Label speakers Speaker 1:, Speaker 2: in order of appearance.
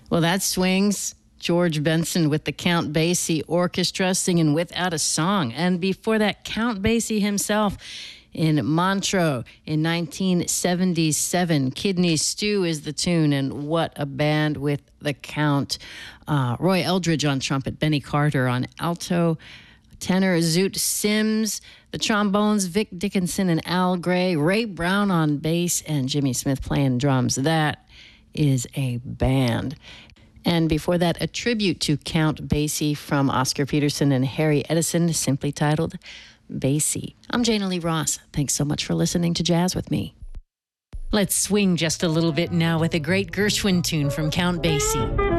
Speaker 1: Well, that swings. George Benson with the Count Basie Orchestra singing Without a Song. And before that, Count Basie himself in Montreux in 1977. Kidney Stew is the tune, and what a band with the Count. Roy Eldridge on trumpet, Benny Carter on alto, tenor Zoot Sims, the trombones Vic Dickinson and Al Gray, Ray Brown on bass, and Jimmy Smith playing drums. That is a band. And before that, a tribute to Count Basie from Oscar Peterson and Harry Edison, simply titled Basie. I'm Jana Lee Ross. Thanks so much for listening to Jazz with me. Let's swing just a little bit now with a great Gershwin tune from Count Basie.